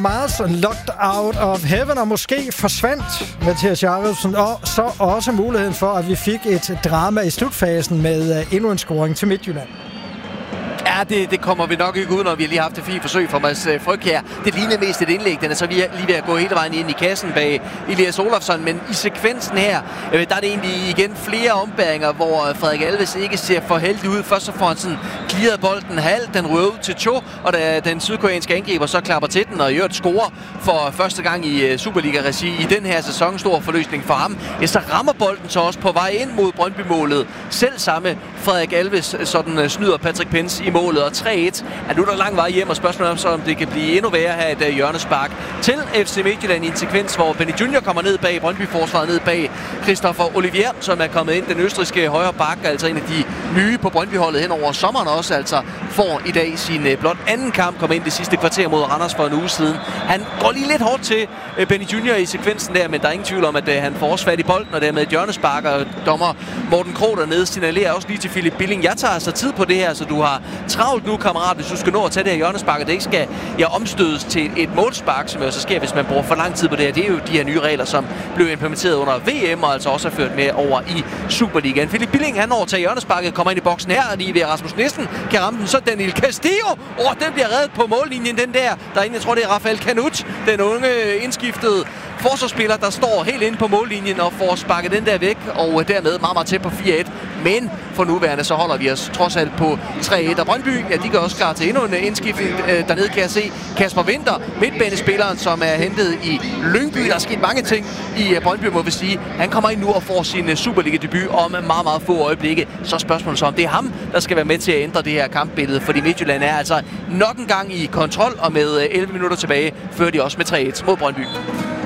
Mars Locked Out of Heaven, og måske forsvandt Mathias Jacobsen, og så også muligheden for, at vi fik et drama i slutfasen med endnu en scoring til Midtjylland. Ja, det kommer vi nok ikke ud, når vi lige har haft et fint forsøg fra Mads Fryg her. Det ligner mest et indlæg. Den er så lige ved at gå hele vejen ind i kassen bag Elias Olofsson, men i sekvensen her, der er det egentlig igen flere ombæringer, hvor Frederik Alves ikke ser for heldig ud. Først så får han sådan clearet bolden halvt, den røver ud til Cho, og da den sydkoreanske angriber så klapper til den og Jørgen scorer for første gang i Superliga-regi i den her sæson, stor forløsning for ham, ja, så rammer bolden så også på vej ind mod Brøndby-målet. Selv samme Frederik Alves sådan snyder Patrick Pence i målet, og 3-1. Ja, nu er der lang vej hjem, og spørgsmålet om så, om det kan blive endnu værre her et hjørnespark til FC Midtjylland i en sekvens, hvor Benny Junior kommer ned bag Brøndby-forsvaret, ned bag Christopher Olivier, som er kommet ind, den østrigske højre bak, altså en af de nye på Brøndby-holdet hen over sommeren også, altså får i dag sin blot anden kamp, kommer ind det sidste kvarter mod Randers for en uge siden. Han går lige lidt hårdt til Benny Junior i sekvensen der, men der er ingen tvivl om, at han får også fat i bolden, og dermed et hjørnespark, og dommer Morten Krog dernede signalerer også lige til Philip Billing. Jeg tager altså tid på det her, så du har travlt nu, kammerat, hvis du skal nå at tage det her hjørnespark, og det ikke skal omstødes til et målspark, som jo så sker, hvis man bruger for lang tid på det her. Det er jo de her nye regler, som blev implementeret under VM, og altså også er ført med over i Superligaen. Philip Billing, han overtager hjørnesparket, kommer ind i boksen her, og lige ved Rasmus Nielsen kan ramme den, så Daniel Castillo, den bliver reddet på mållinjen, den der inde, jeg tror det er Rafael Canut, den unge indskiftede forsvarsspiller, der står helt inde på mållinjen og får sparket den der væk, og dermed meget, meget tæt på 4-1. Men for nuværende, så holder vi os trods alt på 3-1. Og Brøndby, ja, de gør også klar til endnu en indskiftning. Dernede kan jeg se Kasper Winter, midtbanespilleren, som er hentet i Lyngby. Der er sket mange ting i Brøndby, må vi sige. Han kommer ind nu og får sin Superliga-debut om meget, meget få øjeblikke. Så spørgsmålet så, om det er ham, der skal være med til at ændre det her kampbillede, fordi Midtjylland er altså nok en gang i kontrol, og med 11 minutter tilbage fører de også med 3-1 mod Brøndby.